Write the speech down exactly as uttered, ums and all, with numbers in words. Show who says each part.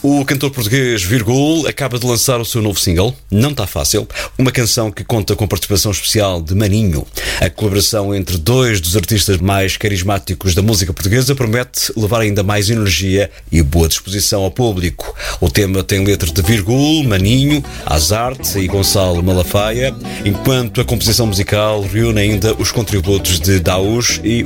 Speaker 1: O cantor português Virgul acaba de lançar o seu novo single, Não Tá Fácil, uma canção que conta com participação especial de Maninho. A colaboração entre dois dos artistas mais carismáticos da música portuguesa promete levar ainda mais energia e boa disposição ao público. O tema tem letras de Virgul, Maninho, Azarte e Gonçalo Malafaia, enquanto a composição musical reúne ainda os contributos de Daús e